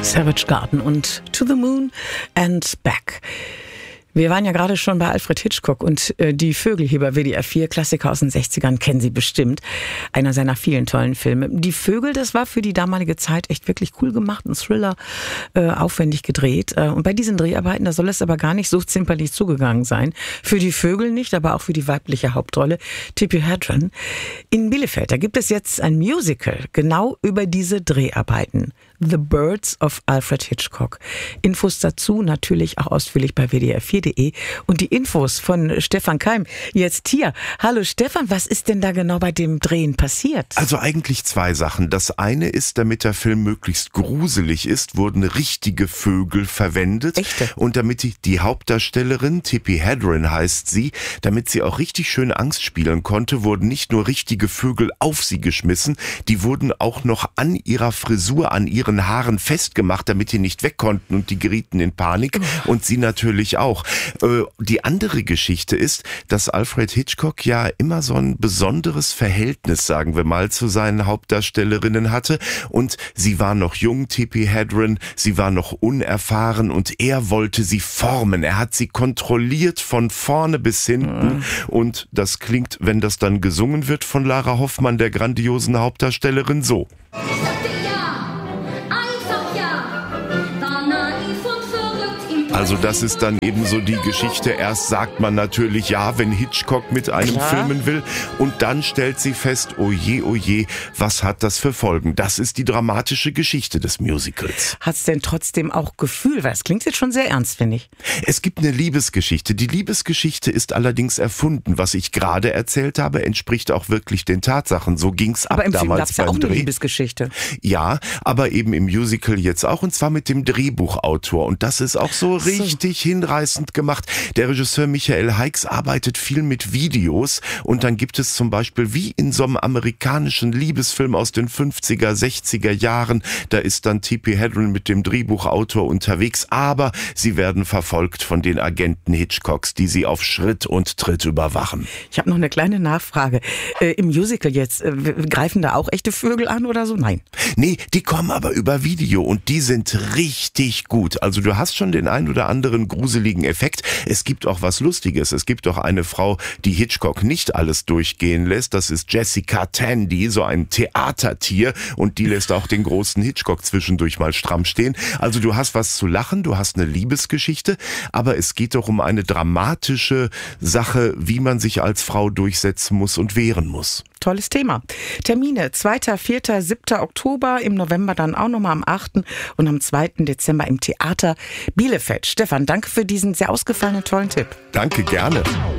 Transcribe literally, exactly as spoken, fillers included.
Savage Garden und To the Moon and Back. Wir waren ja gerade schon bei Alfred Hitchcock und äh, die Vögel hier bei W D R vier, Klassiker aus den sechzigern, kennen Sie bestimmt. Einer seiner vielen tollen Filme. Die Vögel, das war für die damalige Zeit echt wirklich cool gemacht, ein Thriller, äh, aufwendig gedreht. Äh, und bei diesen Dreharbeiten, da soll es aber gar nicht so zimperlich zugegangen sein. Für die Vögel nicht, aber auch für die weibliche Hauptrolle, Tippi Hedren. In Bielefeld, da gibt es jetzt ein Musical, genau über diese Dreharbeiten. The Birds of Alfred Hitchcock. Infos dazu natürlich auch ausführlich bei W D R vier punkt de und die Infos von Stefan Keim jetzt hier. Hallo Stefan, was ist denn da genau bei dem Drehen passiert? Also eigentlich zwei Sachen. Das eine ist, damit der Film möglichst gruselig ist, wurden richtige Vögel verwendet. Echte? Und damit die, die Hauptdarstellerin, Tippi Hedren heißt sie, damit sie auch richtig schön Angst spielen konnte, wurden nicht nur richtige Vögel auf sie geschmissen, die wurden auch noch an ihrer Frisur, an ihren Haaren festgemacht, damit die nicht weg konnten und die gerieten in Panik und sie natürlich auch. Die andere Geschichte ist, dass Alfred Hitchcock ja immer so ein besonderes Verhältnis, sagen wir mal, zu seinen Hauptdarstellerinnen hatte und sie war noch jung, Tippi Hedren, sie war noch unerfahren und er wollte sie formen. Er hat sie kontrolliert von vorne bis hinten und das klingt, wenn das dann gesungen wird von Lara Hoffmann, der grandiosen Hauptdarstellerin, so. Also das ist dann eben so die Geschichte. Erst sagt man natürlich ja, wenn Hitchcock mit einem Klar. filmen will und dann stellt sie fest, oh je, oh je, was hat das für Folgen? Das ist die dramatische Geschichte des Musicals. Hat's denn trotzdem auch Gefühl? Weil es klingt jetzt schon sehr ernst, finde ich. Es gibt eine Liebesgeschichte. Die Liebesgeschichte ist allerdings erfunden. Was ich gerade erzählt habe, entspricht auch wirklich den Tatsachen. So ging's ab Aber im Film damals gab's ja beim auch eine Dreh. Liebesgeschichte. Ja, aber eben im Musical jetzt auch und zwar mit dem Drehbuchautor. Und das ist auch so richtig hinreißend gemacht. Der Regisseur Michael Heix arbeitet viel mit Videos und dann gibt es zum Beispiel wie in so einem amerikanischen Liebesfilm aus den fünfziger, sechziger Jahren, da ist dann Tippi Hedren mit dem Drehbuchautor unterwegs, aber sie werden verfolgt von den Agenten Hitchcocks, die sie auf Schritt und Tritt überwachen. Ich habe noch eine kleine Nachfrage. Äh, Im Musical jetzt, äh, greifen da auch echte Vögel an oder so? Nein. Nee, die kommen aber über Video und die sind richtig gut. Also du hast schon den ein oder anderen gruseligen Effekt. Es gibt auch was Lustiges. Es gibt auch eine Frau, die Hitchcock nicht alles durchgehen lässt. Das ist Jessica Tandy, so ein Theatertier. Und die lässt auch den großen Hitchcock zwischendurch mal stramm stehen. Also du hast was zu lachen, du hast eine Liebesgeschichte, aber es geht doch um eine dramatische Sache, wie man sich als Frau durchsetzen muss und wehren muss. Tolles Thema. Termine zweiter, vierter, siebter Oktober, im November dann auch nochmal am achten und am zweiten Dezember im Theater Bielefeld. Stefan, danke für diesen sehr ausgefallenen, tollen Tipp. Danke, gerne.